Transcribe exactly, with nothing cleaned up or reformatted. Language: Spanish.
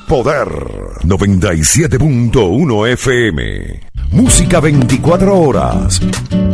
Poder noventa y siete punto uno F M. Música veinticuatro horas.